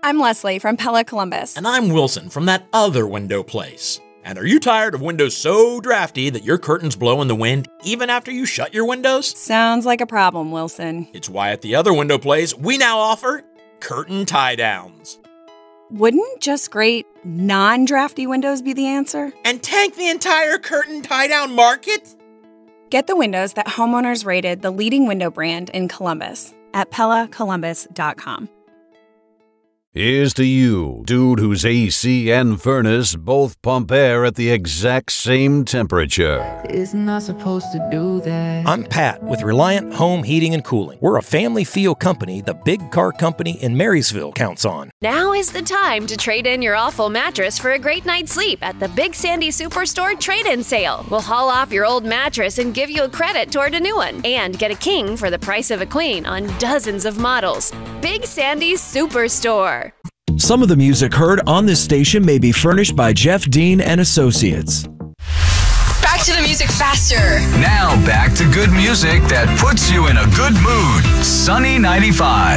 I'm Leslie from Pella Columbus. And I'm Wilson from that other window place. And are you tired of windows so drafty that your curtains blow in the wind even after you shut your windows? Sounds like a problem, Wilson. It's why at the other window place, we now offer curtain tie-downs. Wouldn't just great, non-drafty windows be the answer? And tank the entire curtain tie-down market? Get the windows that homeowners rated the leading window brand in Columbus at PellaColumbus.com. Here's to you, dude whose AC and furnace both pump air at the exact same temperature. Isn't I supposed to do that? I'm Pat with Reliant Home Heating and Cooling. We're a family feel company the big car company in Marysville counts on. Now is the time to trade in your awful mattress for a great night's sleep at the Big Sandy Superstore trade-in sale. We'll haul off your old mattress and give you a credit toward a new one. And get a king for the price of a queen on dozens of models. Big Sandy Superstore. Some of the music heard on this station may be furnished by Jeff Dean and Associates. Back to the music faster. Now back to good music that puts you in a good mood. Sunny 95.